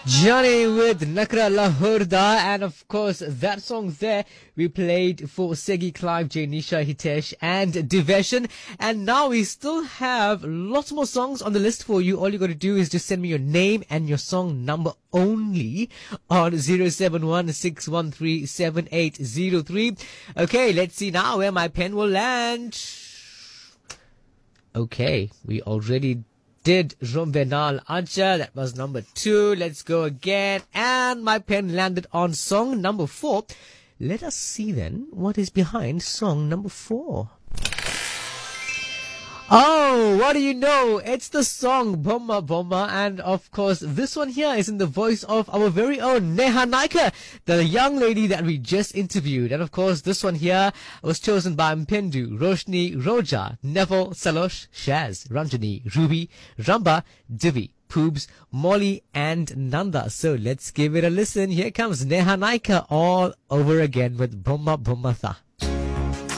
Johnny with Nakra Lahurda, and of course that song there we played for Segi, Clive, Jay, Nisha, Hitesh and Diveshan. And now we still have lots more songs on the list for you. All you got to do is just send me your name and your song number only on 071-613-7803. Okay, let's see now where my pen will land. Okay, we already did Rombenal Aja. That was number 2. Let's go again. And my pen landed on song number 4. Let us see then what is behind song number 4. Oh, what do you know? It's the song Bomba Bomba, and of course this one here is in the voice of our very own Neha Naika, the young lady that we just interviewed. And of course this one here was chosen by Mpendu, Roshni, Roja, Neville, Salosh, Shaz, Ranjani, Ruby, Ramba, Divi, Poobs, Molly and Nanda. So let's give it a listen. Here comes Neha Naika all over again with Bomba Bomba Tha.